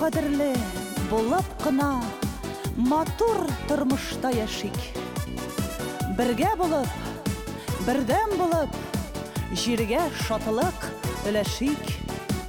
Кадерле булып кына матур тормышта яшик. Бергә булып, бердәм булып, җиргә шатлык өләшик.